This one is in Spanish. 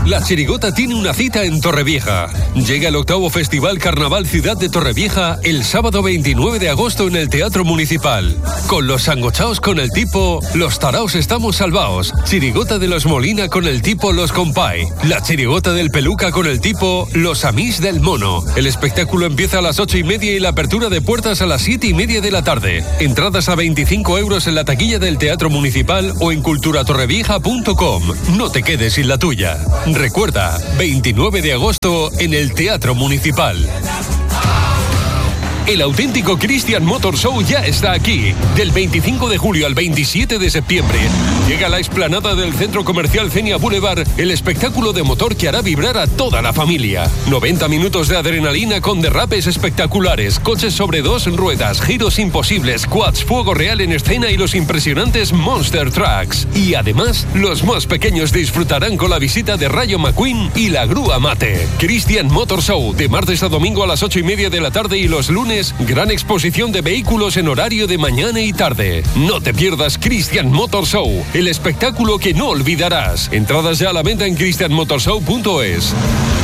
La Chirigota tiene una cita en Torrevieja. Llega el 8º Festival Carnaval Ciudad de Torrevieja el sábado 29 de agosto en el Teatro Municipal. Con los sangochaos con el tipo Los Taraos Estamos Salvaos. Chirigota de los Molina con el tipo Los Compay. La Chirigota del Peluca con el tipo Los Amís del Mono. El espectáculo empieza a las 8:30 y la apertura de puertas a las 7:30 de la tarde. Entradas a 25 euros en la taquilla del Teatro Municipal o en culturatorrevieja.com. No te quedes sin la tuya. Recuerda, 29 de agosto en el Teatro Municipal. El auténtico Christian Motor Show ya está aquí. Del 25 de julio al 27 de septiembre llega a la explanada del Centro Comercial Cenia Boulevard el espectáculo de motor que hará vibrar a toda la familia. 90 minutos de adrenalina con derrapes espectaculares, coches sobre 2 ruedas, giros imposibles, quads, fuego real en escena y los impresionantes Monster Trucks. Y además, los más pequeños disfrutarán con la visita de Rayo McQueen y la grúa Mate. Christian Motor Show, de martes a domingo a las 8:30 de la tarde y los lunes gran exposición de vehículos en horario de mañana y tarde. No te pierdas Christian Motor Show, el espectáculo que no olvidarás. Entradas ya a la venta en christianmotorshow.es.